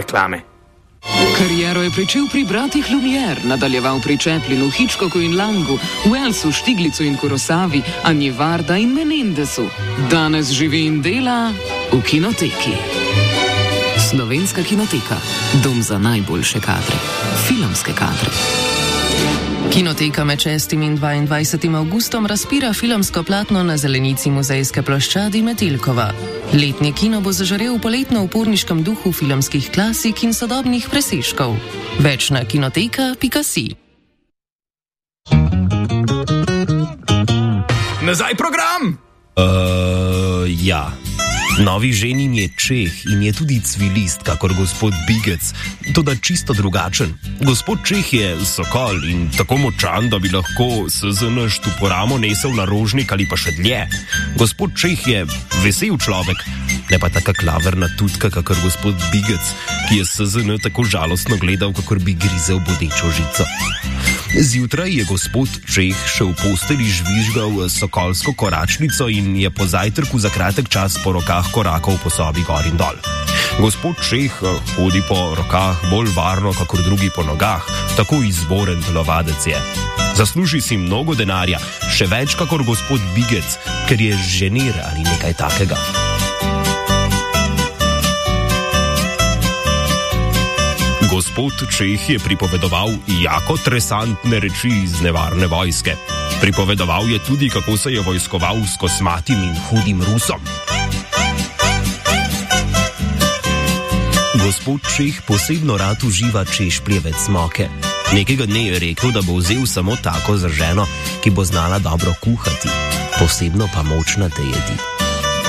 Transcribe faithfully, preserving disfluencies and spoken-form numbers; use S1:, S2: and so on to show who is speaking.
S1: reklame.
S2: Kariero je pričel pri bratih Lumière, nadaljeval pri Chaplinu, Hitchcocku in Langu, Wellsu, Štiglicu in Kurosavi, Anji Varda in Menendesu. Danes živi in dela v kinoteki. Slovenska kinoteka. Dom za najboljše kadre. Filmske kadre.
S3: Kinoteka med šestim in dvaindvajsetim avgustom razpira filmsko platno na zelenici muzejske ploščadi Metelkova. Letni kino bo zažarel v poletno-uporniškem duhu filmskih klasik in sodobnih presežkov. Več na kinoteka pika si.
S1: Nazaj program!
S4: Uh, ja. Novi ženin je Čeh in je tudi civilist, kakor gospod Bigec, toda čisto drugačen. Gospod Čeh je sokol in tako močan, da bi lahko S Z N štuporamo nesel na Rožnik ali pa še dlje. Gospod Čeh je vesel človek, ne pa taka klaverna tutka, kakor gospod Bigec, ki je S Z N tako žalostno gledal, kakor bi grizel bodečo žico. Zjutraj je gospod Čeh še v posteli žvižgal sokolsko koračnico in je po zajtrku za kratek čas po rokah korakal po sobi gor in dol. Gospod Čeh hodi po rokah bolj varno, kakor drugi po nogah, tako izboren telovadec je. Zasluži si mnogo denarja, še več kakor gospod Bigec, ker je ženir ali nekaj takega. Gospod Čeh je pripovedoval jako tresantne reči iz nevarne vojske. Pripovedoval je tudi, kako se je vojskoval s kosmatim in hudim Rusom. Gospod Čeh posebno rad uživa češpljeve cmoke. Nekega dne je rekel, da bo vzel samo tako za ženo, ki bo znala dobro kuhati, posebno pa močnate jedi.